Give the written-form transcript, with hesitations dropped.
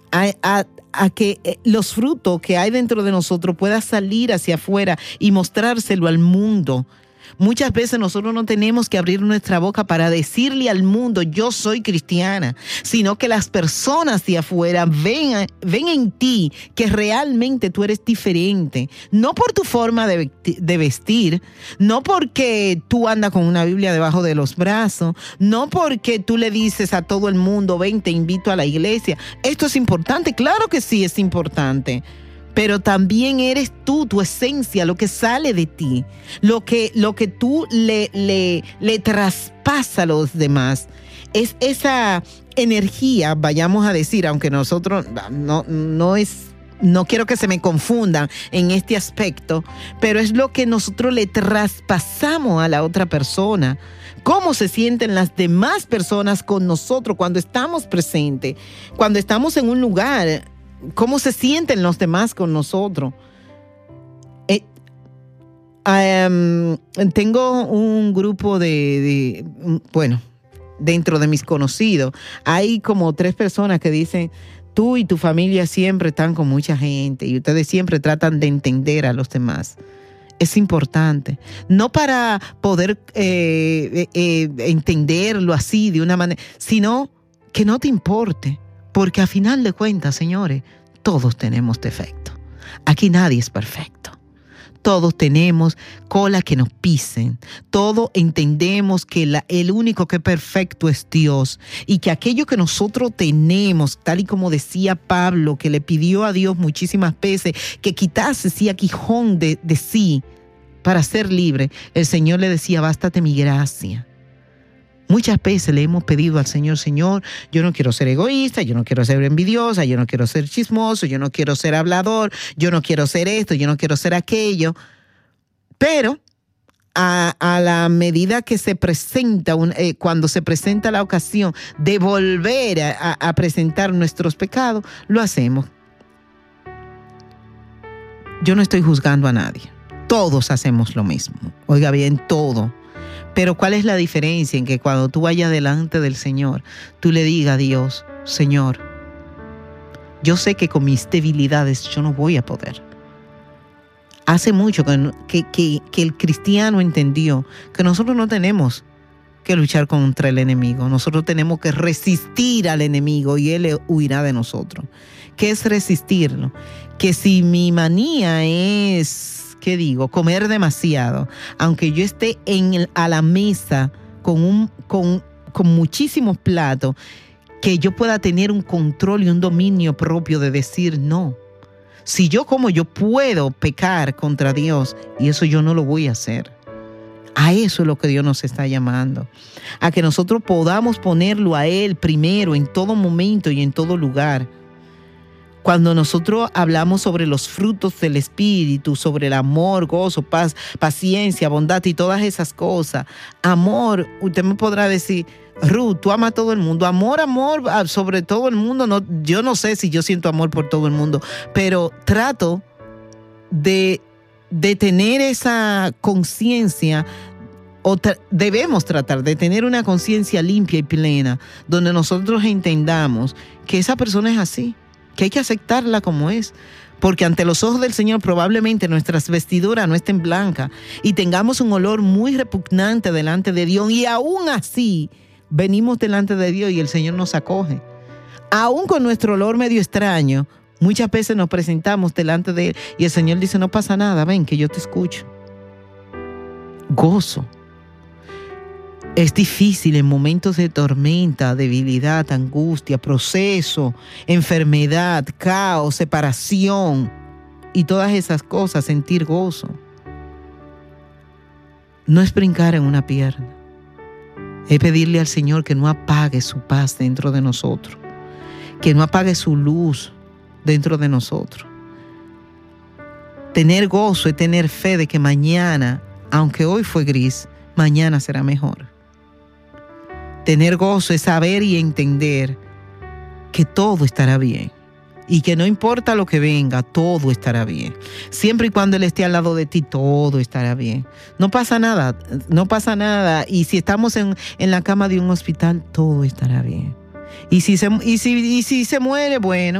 a que los frutos que hay dentro de nosotros puedan salir hacia afuera y mostrárselo al mundo. Muchas veces nosotros no tenemos que abrir nuestra boca para decirle al mundo, yo soy cristiana, sino que las personas de afuera ven en ti que realmente tú eres diferente. No por tu forma de vestir, no porque tú andas con una Biblia debajo de los brazos, no porque tú le dices a todo el mundo, ven, te invito a la iglesia. Esto es importante, claro que sí es importante. Pero también eres tú, tu esencia, lo que sale de ti, lo que tú le traspasa a los demás. Es esa energía, vayamos a decir, aunque nosotros no quiero que se me confundan en este aspecto, pero es lo que nosotros le traspasamos a la otra persona. Cómo se sienten las demás personas con nosotros cuando estamos presentes, cuando estamos en un lugar. ¿Cómo se sienten los demás con nosotros? Tengo un grupo dentro de mis conocidos, hay como 3 personas que dicen, tú y tu familia siempre están con mucha gente y ustedes siempre tratan de entender a los demás. Es importante, no para poder entenderlo así de una manera, sino que no te importe. Porque a final de cuentas, señores, todos tenemos defectos. Aquí nadie es perfecto. Todos tenemos cola que nos pisen. Todos entendemos que el único que es perfecto es Dios. Y que aquello que nosotros tenemos, tal y como decía Pablo, que le pidió a Dios muchísimas veces, que quitase ese aguijón de sí para ser libre, el Señor le decía, bástate mi gracia. Muchas veces le hemos pedido al Señor, Señor, yo no quiero ser egoísta, yo no quiero ser envidiosa, yo no quiero ser chismoso, yo no quiero ser hablador, yo no quiero ser esto, yo no quiero ser aquello. Pero a la medida que se presenta, cuando se presenta la ocasión de volver a presentar nuestros pecados, lo hacemos. Yo no estoy juzgando a nadie. Todos hacemos lo mismo. Oiga bien, todo. Pero ¿cuál es la diferencia en que cuando tú vayas delante del Señor, tú le digas a Dios, Señor, yo sé que con mis debilidades yo no voy a poder? Hace mucho que el cristiano entendió que nosotros no tenemos que luchar contra el enemigo. Nosotros tenemos que resistir al enemigo y él huirá de nosotros. ¿Qué es resistirlo? Que si mi manía es... ¿qué digo? Comer demasiado. Aunque yo esté a la mesa con muchísimos platos, que yo pueda tener un control y un dominio propio de decir no. Si yo como, yo puedo pecar contra Dios y eso yo no lo voy a hacer. A eso es lo que Dios nos está llamando. A que nosotros podamos ponerlo a Él primero en todo momento y en todo lugar. Cuando nosotros hablamos sobre los frutos del Espíritu, sobre el amor, gozo, paz, paciencia, bondad y todas esas cosas. Amor, usted me podrá decir, Ruth, tú amas a todo el mundo. Amor sobre todo el mundo. No, yo no sé si yo siento amor por todo el mundo, pero trato de tener esa conciencia, debemos tratar de tener una conciencia limpia y plena, donde nosotros entendamos que esa persona es así, que hay que aceptarla como es, porque ante los ojos del Señor probablemente nuestras vestiduras no estén blancas y tengamos un olor muy repugnante delante de Dios, y aún así venimos delante de Dios y el Señor nos acoge. Aún con nuestro olor medio extraño, muchas veces nos presentamos delante de Él y el Señor dice, no pasa nada, ven que yo te escucho. Gozo. Es difícil en momentos de tormenta, debilidad, angustia, proceso, enfermedad, caos, separación y todas esas cosas, sentir gozo. No es brincar en una pierna. Es pedirle al Señor que no apague su paz dentro de nosotros, que no apague su luz dentro de nosotros. Tener gozo es tener fe de que mañana, aunque hoy fue gris, mañana será mejor. Tener gozo es saber y entender que todo estará bien y que no importa lo que venga, todo estará bien. Siempre y cuando Él esté al lado de ti, todo estará bien. No pasa nada, no pasa nada. Y si estamos en la cama de un hospital, todo estará bien. Y si se muere, bueno.